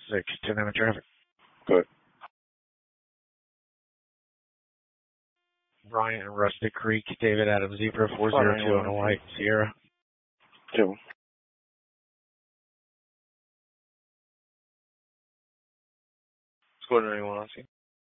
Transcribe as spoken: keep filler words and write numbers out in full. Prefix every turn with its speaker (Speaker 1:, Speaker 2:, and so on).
Speaker 1: six, ten nine traffic.
Speaker 2: Good.
Speaker 1: Bryant and Rustic Creek, David Adams Zebra, four zero two on a white Sierra.
Speaker 2: Two.
Speaker 3: Squad anyone on scene?